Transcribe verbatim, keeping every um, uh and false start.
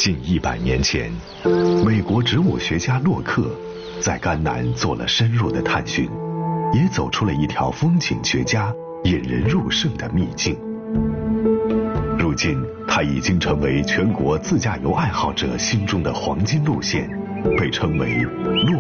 近一百年前，美国植物学家洛克在甘南做了深入的探寻，也走出了一条风景绝佳、引人入胜的秘境。如今，它已经成为全国自驾游爱好者心中的黄金路线，被称为洛